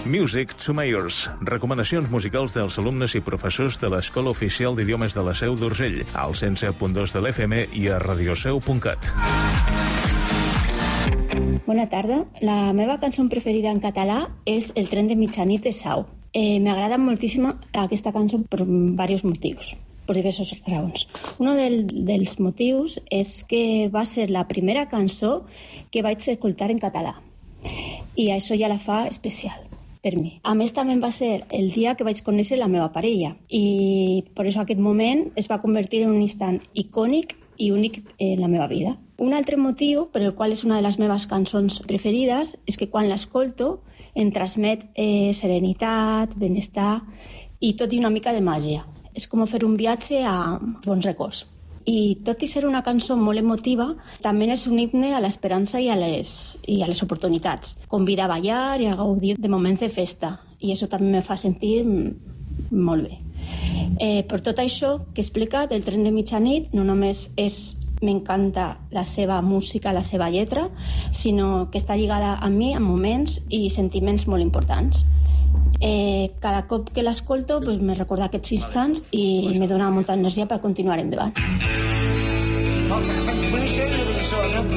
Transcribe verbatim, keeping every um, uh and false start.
Music to Mayors, recomanacions musicals dels alumnes i professors de l'Escola Oficial d'Idiomes de la Seu d'Urgell, al cent set punt dos de l'F M i a radioseu punt cat. Bona tarda. La meva cançó preferida en català és El tren de mitjanit de Sau. Eh, M'agrada moltíssim aquesta cançó per diversos motius, per diverses raons. Un del, dels motius és que va ser la primera cançó que vaig escoltar en català i això ja la fa especial per mi. A més, també va ser el dia que vaig conèixer la meva parella i per això aquest moment es va convertir en un instant icònic i únic en la meva vida. Un altre motiu per el qual és una de les meves cançons preferides és que quan l'escolto em transmet eh, serenitat, benestar i tot i una mica de màgia. És com fer un viatge a bons records. I tot i ser una cançó molt emotiva, també és un himne a l'esperança i a les, i a les oportunitats. Convida a ballar i a gaudir de moments de festa. I això també me fa sentir molt bé. Eh, per tot això que he explicat, El tren de mitjanit no només és m'encanta la seva música, la seva lletra, sinó que està lligada a mi en moments i sentiments molt importants. Eh, cada cop que l'escolto pues, me recorda aquests instants i me dona molta energia per continuar endavant.